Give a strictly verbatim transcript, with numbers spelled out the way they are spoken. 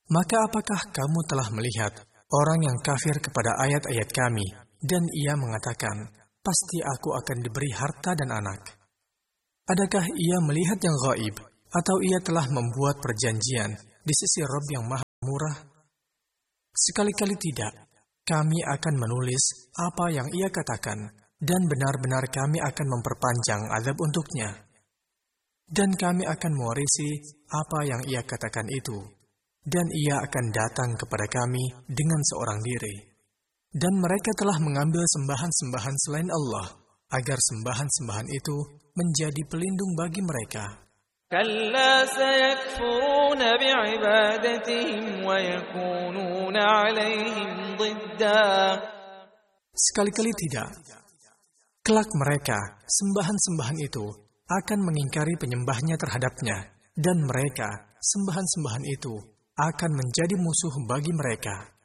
Maka apakah kamu telah melihat orang yang kafir kepada ayat-ayat kami, dan ia mengatakan, pasti aku akan diberi harta dan anak. Adakah ia melihat yang gaib, atau ia telah membuat perjanjian di sisi Rabb yang maha murah? Sekali-kali tidak. Kami akan menulis apa yang ia katakan, dan benar-benar kami akan memperpanjang azab untuknya. Dan kami akan mewarisi apa yang ia katakan itu. Dan ia akan datang kepada kami dengan seorang diri. Dan mereka telah mengambil sembahan-sembahan selain Allah, agar sembahan-sembahan itu menjadi pelindung bagi mereka. Kalla sayakfuruna bi'ibadatihim wa yakununa 'alaihim ضدًا. Sekali-kali tidak. Kelak mereka, sembahan-sembahan itu, akan mengingkari penyembahnya terhadapnya, dan mereka, sembahan-sembahan itu, akan menjadi musuh bagi mereka.